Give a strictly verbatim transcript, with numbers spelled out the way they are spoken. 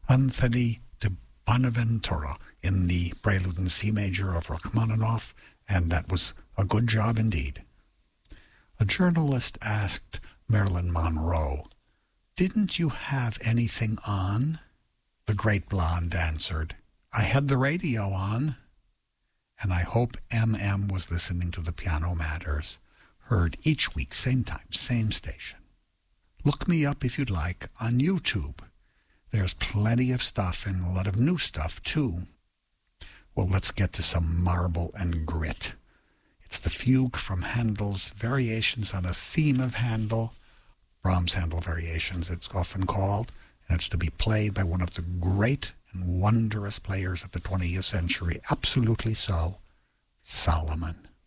Anthony de Bonaventura in the Prelude in C major of Rachmaninoff, and that was a good job indeed. A journalist asked Marilyn Monroe, "Didn't you have anything on?" The great blonde answered, "I had the radio on." And I hope M M was listening to the Piano Matters, heard each week, same time, same station. Look me up if you'd like on YouTube. There's plenty of stuff and a lot of new stuff, too. Well, let's get to some marble and grit. It's the fugue from Handel's Variations on a Theme of Handel, Brahms Handel Variations it's often called, and it's to be played by one of the great and wondrous players of the twentieth century, absolutely so, Solomon.